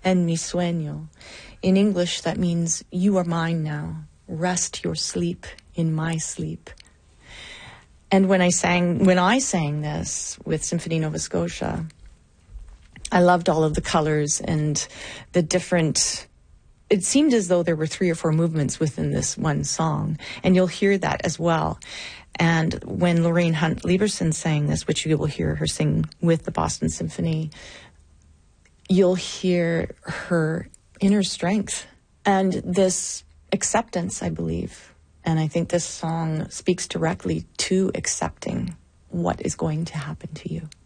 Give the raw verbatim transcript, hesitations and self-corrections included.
en mi sueño. In English, that means, you are mine now. Rest your sleep in my sleep. And when I sang, when I sang this with Symphony Nova Scotia, I loved all of the colors and the different. It seemed as though there were three or four movements within this one song, and you'll hear that as well. And when Lorraine Hunt Lieberson sang this, which you will hear her sing with the Boston Symphony, you'll hear her inner strength and this acceptance, I believe. And I think this song speaks directly to accepting what is going to happen to you.